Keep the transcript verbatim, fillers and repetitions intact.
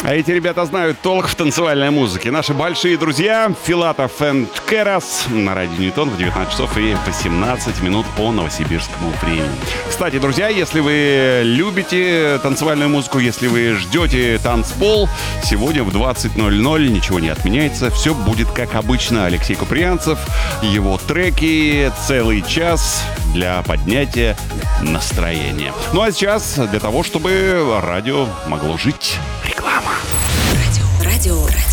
А эти ребята знают толк в танцевальной музыке. Наши большие друзья Филатов энд Керас на радио Ньютон в девятнадцать часов и восемнадцать минут по новосибирскому времени. Кстати, друзья, если вы любите танцевальную музыку, если вы ждете танцпол, сегодня в двадцать ноль ноль ничего не отменяется. Все будет как обычно. Алексей Куприянцев, его треки, целый час для поднятия настроения. Ну а сейчас для того, чтобы радио могло жить, реклама. Радио, радио, радио.